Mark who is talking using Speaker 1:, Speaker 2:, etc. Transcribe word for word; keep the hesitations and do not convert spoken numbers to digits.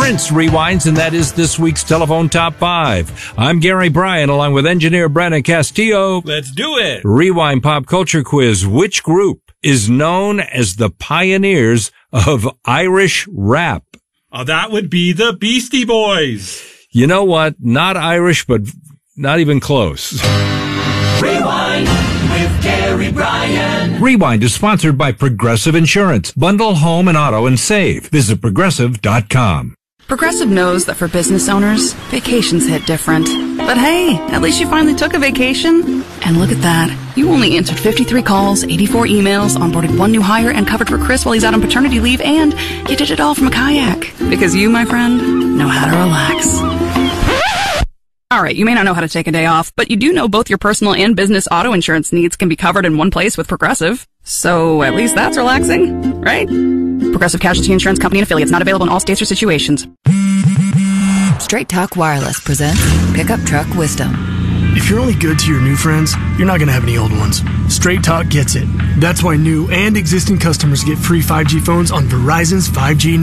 Speaker 1: Prince rewinds, and that is this week's Telephone Top five. I'm Gary Bryan, along with engineer Brandon Castillo.
Speaker 2: Let's do it.
Speaker 1: Rewind Pop Culture Quiz. Which group is known as the pioneers of Irish rap?
Speaker 2: Oh, that would be the Beastie Boys.
Speaker 1: You know what? Not Irish, but not even close.
Speaker 3: Rewind with Gary Bryan.
Speaker 1: Rewind is sponsored by Progressive Insurance. Bundle home and auto and save. Visit progressive dot com.
Speaker 4: Progressive knows that for business owners, vacations hit different. But hey, at least you finally took a vacation. And look at that. You only answered fifty-three calls, eighty-four emails, onboarded one new hire, and covered for Chris while he's out on paternity leave, and you did it all from a kayak. Because you, my friend, know how to relax. Alright, you may not know how to take a day off, but you do know both your personal and business auto insurance needs can be covered in one place with Progressive. So at least that's relaxing, right? Progressive Casualty Insurance Company and Affiliates, not available in all states or situations.
Speaker 5: Straight Talk Wireless presents Pickup Truck Wisdom.
Speaker 6: If you're only good to your new friends, you're not going to have any old ones. Straight Talk gets it. That's why new and existing customers get free five G phones on Verizon's five G